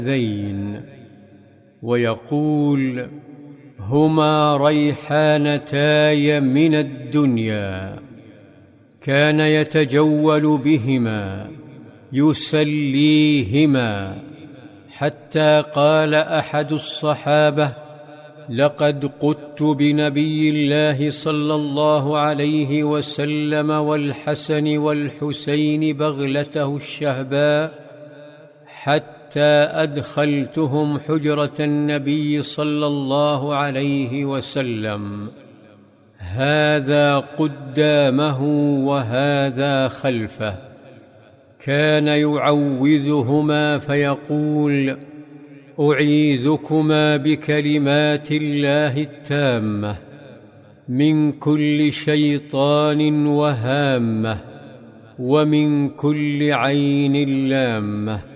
ذين، ويقول: هما ريحانتاي من الدنيا. كان يتجول بهما يسليهما، حتى قال أحد الصحابة: لقد قدت بنبي الله صلى الله عليه وسلم والحسن والحسين بغلته الشهباء، حتى أدخلتهم حجرة النبي صلى الله عليه وسلم، هذا قدامه وهذا خلفه. كان يعوذهما فيقول: أعيذكما بكلمات الله التامة من كل شيطان وهامة، ومن كل عين لامة.